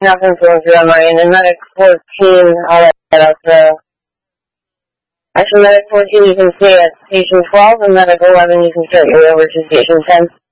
happens going through my mind. And medic 14, all that stuff. Actually, medic 14 you can stay at station 12, and medic 11 you can start your way over to station 10.